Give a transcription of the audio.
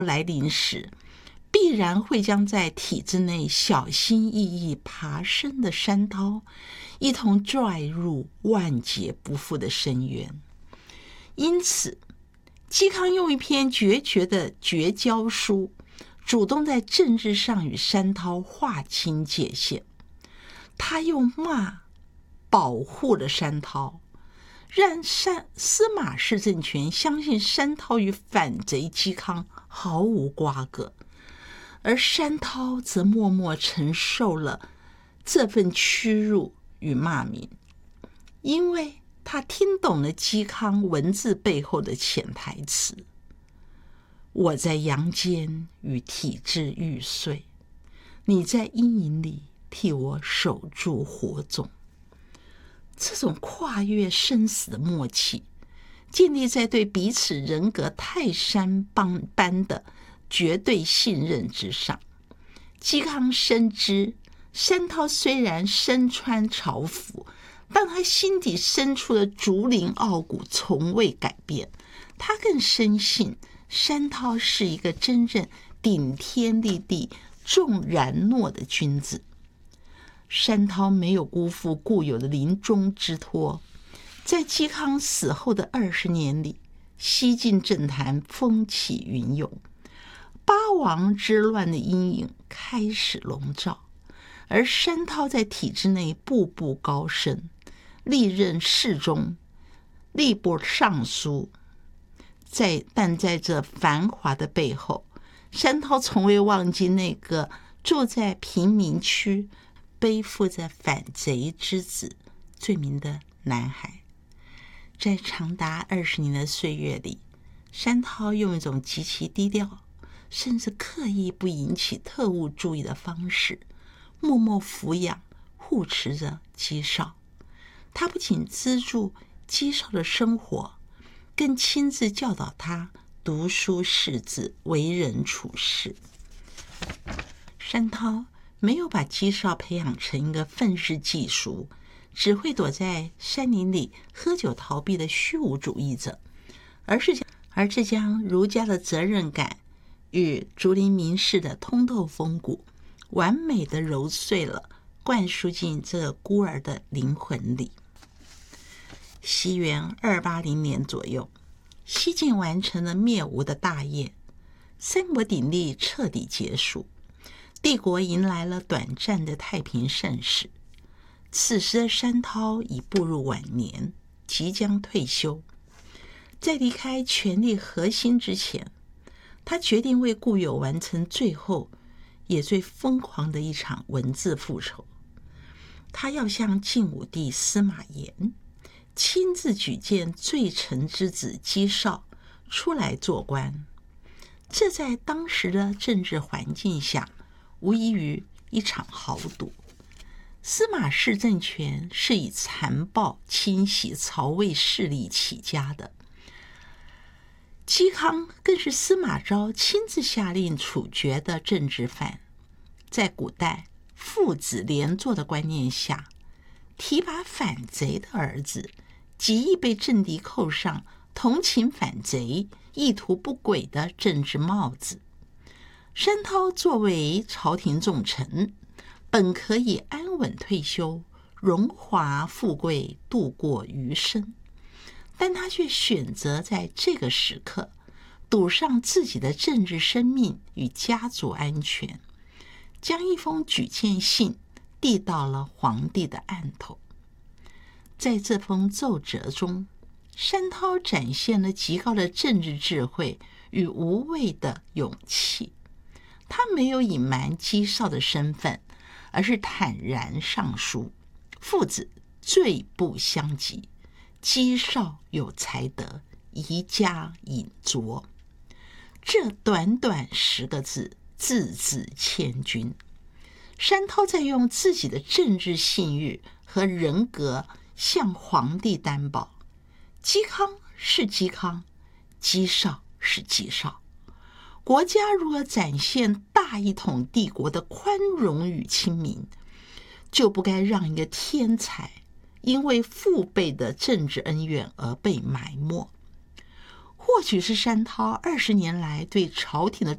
来临时，必然会将在体制内小心翼翼爬升的山涛一同拽入万劫不复的深渊。因此，嵇康用一篇决绝的绝交书，主动在政治上与山涛划清界限。他用骂保护了山涛，让司马氏政权相信山涛与反贼嵇康毫无瓜葛，而山涛则默默承受了这份屈辱与骂名，因为他听懂了嵇康文字背后的潜台词：我在阳间与体制玉碎，你在阴影里替我守住火种。这种跨越生死的默契，建立在对彼此人格泰山般的绝对信任之上。嵇康深知山涛虽然身穿朝服，但他心底深处的竹林傲骨从未改变。他更深信山涛是一个真正顶天立地、重然诺的君子。山涛没有辜负固有的临终之托，在嵇康死后的20年里，西晋政坛风起云涌，八王之乱的阴影开始笼罩，而山涛在体制内步步高升，历任侍中、吏部尚书。但在这繁华的背后，山涛从未忘记那个住在贫民区、背负着反贼之子罪名的男孩。在长达20年的岁月里，山涛用一种极其低调，甚至刻意不引起特务注意的方式，默默抚养、护持着嵇绍。他不仅资助嵇绍的生活，更亲自教导他读书识字、为人处事。山涛没有把嵇绍培养成一个愤世嫉俗、只会躲在山林里喝酒逃避的虚无主义者，而是将儒家的责任感与竹林名士的通透风骨完美的揉碎了，灌输进这个孤儿的灵魂里。西元280年左右，西晋完成了灭吴的大业，三国鼎立彻底结束，帝国迎来了短暂的太平盛世。此时的山涛已步入晚年，即将退休。在离开权力核心之前，他决定为故友完成最后也最疯狂的一场文字复仇。他要向晋武帝司马炎亲自举荐罪臣之子嵇绍出来做官。这在当时的政治环境下，无异于一场豪赌。司马氏政权是以残暴清洗曹魏势力起家的，嵇康更是司马昭亲自下令处决的政治犯。在古代父子连坐的观念下，提拔反贼的儿子极易被政敌扣上同情反贼、意图不轨的政治帽子。山涛作为朝廷重臣，本可以安稳退休，荣华富贵度过余生，但他却选择在这个时刻赌上自己的政治生命与家族安全，将一封举荐信递到了皇帝的案头。在这封奏折中，山涛展现了极高的政治智慧与无畏的勇气。他没有隐瞒嵇绍的身份，而是坦然上书：父子罪不相及，嵇绍有才德，宜加引酌。这短短10个字，字字千钧。山涛在用自己的政治信誉和人格向皇帝担保：嵇康是嵇康，嵇绍是嵇绍。国家如何展现大一统帝国的宽容与亲民，就不该让一个天才因为父辈的政治恩怨而被埋没。或许是山涛20年来对朝廷的